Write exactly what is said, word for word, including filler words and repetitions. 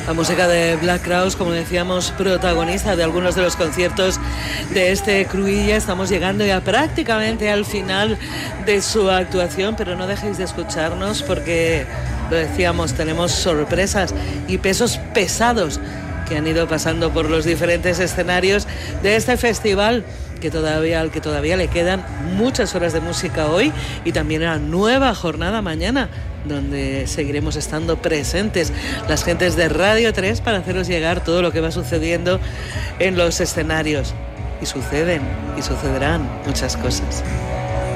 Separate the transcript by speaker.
Speaker 1: La música de Black Crowes, como decíamos, protagonista de algunos de los conciertos de este Cruïlla. Estamos llegando ya prácticamente al final de su actuación, pero no dejéis de escucharnos porque, lo decíamos, tenemos sorpresas y pesos pesados que han ido pasando por los diferentes escenarios de este festival, que todavía, al que todavía le quedan muchas horas de música hoy, y también una nueva jornada mañana, donde seguiremos estando presentes las gentes de Radio tres para haceros llegar todo lo que va sucediendo en los escenarios. Y suceden y sucederán muchas cosas.